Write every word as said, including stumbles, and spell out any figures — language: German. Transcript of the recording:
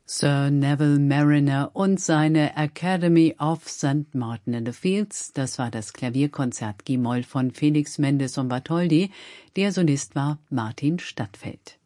Sir Neville Marriner und seine Academy of Saint Martin in the Fields, das war das Klavierkonzert G-Moll von Felix Mendelssohn Bartholdy, der Solist war Martin Stadtfeld.